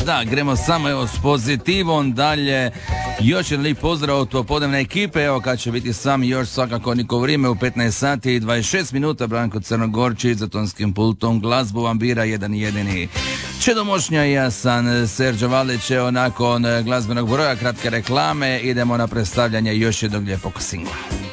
Da, gremo samo evo s pozitivom dalje. Još jedan lijep pozdrav od popodnevne ekipe. Evo kad će biti sam još svakako niko vrijeme u 15 sati i 26 minuta. Branko Crnogorčić za tonskim pultom, glazbu vam bira jedan jedini Čedomošnja i ja sam Serđo Valić. Evo nakon glazbenog broja kratke reklame idemo na predstavljanje još jednog lijepog singla.